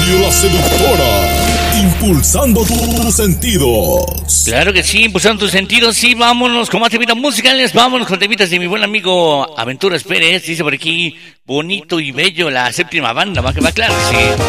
Radio La Seductora, impulsando tus sentidos. Claro que sí, impulsando tus sentidos. Sí, vámonos con más temitas musicales. Vámonos con temitas de mi buen amigo Aventuras Pérez. Dice por aquí, bonito y bello, la séptima banda. Va que va, claro que sí.